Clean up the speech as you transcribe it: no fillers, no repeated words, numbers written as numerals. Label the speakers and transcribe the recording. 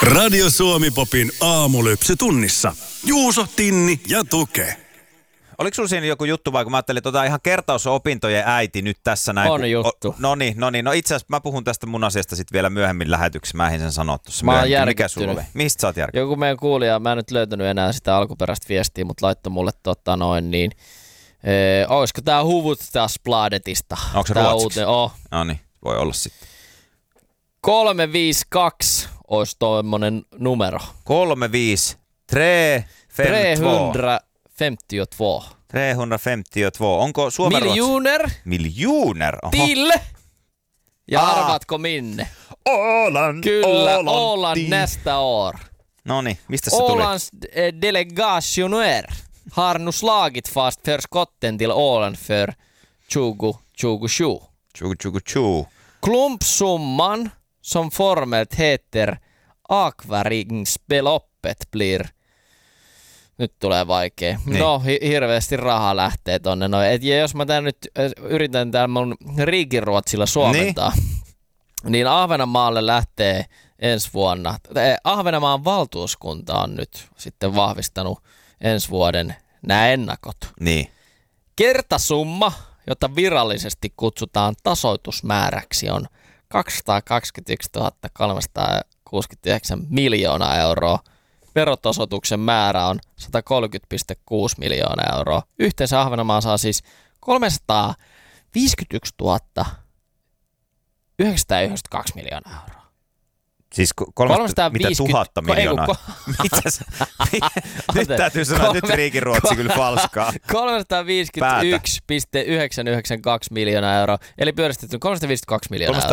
Speaker 1: Radio Suomi Popin aamulypsy tunnissa. Juuso, Tinni ja Tuke.
Speaker 2: Oliko sulla siinä joku juttu vai kun mä ajattelin, että ihan kertausopintojen äiti nyt tässä näin.
Speaker 3: On juttu.
Speaker 2: No itse asiassa mä puhun tästä mun asiasta sitten vielä myöhemmin lähetyksessä. Mä en sen sanoa tuossa.
Speaker 3: Mä oon
Speaker 2: Mikä sulla oli? Mistä sä oot järkyttynyt?
Speaker 3: Joku meidän kuulija, mä en nyt löytänyt enää sitä alkuperäistä viestiä, mutta laittoi mulle olisiko tää Hufvudstadsbladetista?
Speaker 2: Onko se ruotsiksi? No niin, voi olla sitten.
Speaker 3: 352 olisi tommonen numero.
Speaker 2: 35 352. 352. Onko suomenruotsi? Miljoner.
Speaker 3: Till. Ja arvatko minne?
Speaker 2: Åland.
Speaker 3: Kyllä, Åland nästa år.
Speaker 2: Noniin, mistä se tuli?
Speaker 3: Ålands delegationer har nu slagit fast förskotten till Åland för 2027.
Speaker 2: 2027.
Speaker 3: Klumpsumman som formellt heter Akvaringsbeloppet blir... Nyt tulee vaikea. Niin. No, hirveästi rahaa lähtee tonne. No, ja jos mä tän nyt yritän täällä mun riikiruotsilla suomentaa, niin Ahvenanmaalle lähtee ensi vuonna. Ahvenanmaan valtuuskunta on nyt sitten vahvistanut ensi vuoden nämä ennakot.
Speaker 2: Niin.
Speaker 3: Kertasumma, jota virallisesti kutsutaan tasoitusmääräksi, on 221 369 miljoonaa euroa. Verotasoituksen määrä on 130,6 miljoonaa euroa. Yhteensä Ahvenanmaa saa siis 351 992 miljoonaa euroa.
Speaker 2: Siis 350, mitä 1000 miljoonaa? Nyt täytyy sanoa, että nyt riikiruotsi kyllä falskaa.
Speaker 3: 351,992 miljoonaa euroa, eli pyöristetty 352 miljoonaa euroa.